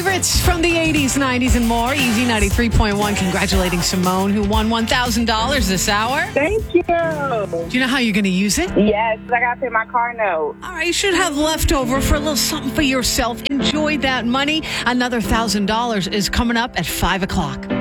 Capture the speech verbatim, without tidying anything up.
favorites from the eighties, nineties, and more. Easy ninety-three point one. Congratulating Simone, who won one thousand dollars this hour. Thank you. Do you know how you're going to use it? Yes, I got to pay my car note. All right, you should have leftover for a little something for yourself. Enjoy that money. Another one thousand dollars is coming up at five o'clock.